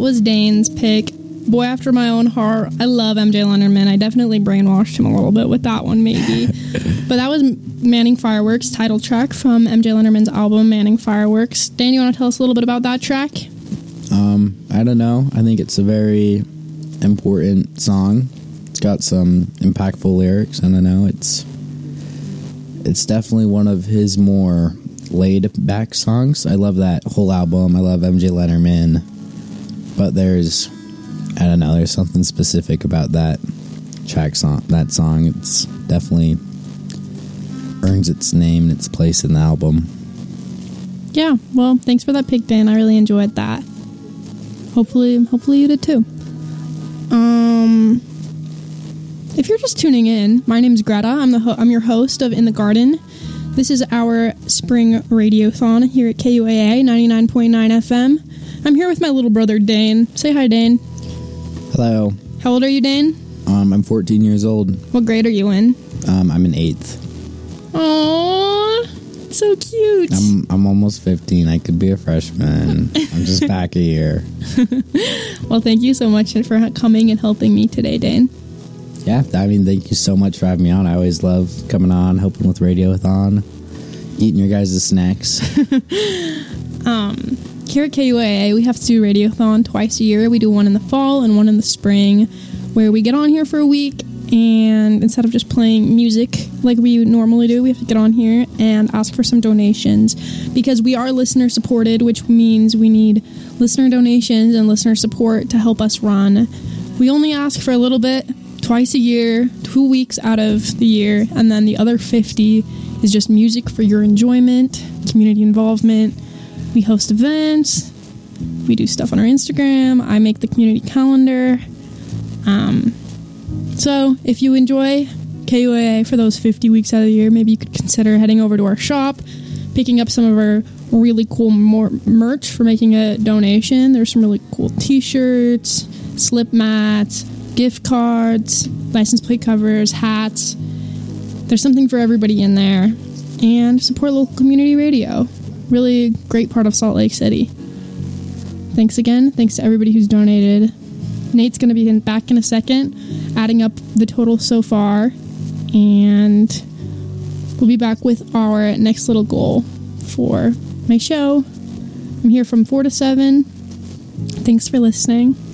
was Dane's pick. Boy after my own heart. I love MJ Lennerman. I definitely brainwashed him a little bit with that one, maybe. But that was Manning Fireworks, title track from MJ Lennerman's album, Manning Fireworks. Dan, you want to tell us a little bit about that track? I don't know. I think it's a very important song. It's got some impactful lyrics. I don't know. It's definitely one of his more laid-back songs. I love that whole album. I love MJ Lennerman. But there's something specific about that that song. It's definitely earns its name and its place in the album. Yeah, well, thanks for that pick, Dan. I really enjoyed that. Hopefully you did too. If you're just tuning in, my name's Greta. I'm your host of In the Garden. This is our spring radiothon here at KUAA 99.9 FM. I'm here with my little brother, Dane. Say hi, Dane. Hello. How old are you, Dane? I'm 14 years old. What grade are you in? I'm in 8th. Aww, so cute. I'm almost 15. I could be a freshman. I'm just back a year. Well, thank you so much for coming and helping me today, Dane. Yeah, thank you so much for having me on. I always love coming on, helping with Radiothon, eating your guys' snacks. Here at KUAA, we have to do Radiothon twice a year. We do one in the fall and one in the spring, where we get on here for a week, and instead of just playing music like we normally do, we have to get on here and ask for some donations, because we are listener supported, which means we need listener donations and listener support to help us run. We only ask for a little bit, twice a year, 2 weeks out of the year, and then the other 50 is just music for your enjoyment, community involvement. We host events, we do stuff on our Instagram, I make the community calendar. So if you enjoy KUAA for those 50 weeks out of the year, maybe you could consider heading over to our shop, picking up some of our really cool merch for making a donation. There's some really cool t-shirts, slip mats, gift cards, license plate covers, hats. There's something for everybody in there. And support local community radio. Really great part of Salt Lake City. Thanks again. Thanks to everybody who's donated. Nate's going to be back in a second, adding up the total so far. And we'll be back with our next little goal for my show. I'm here from 4 to 7. Thanks for listening.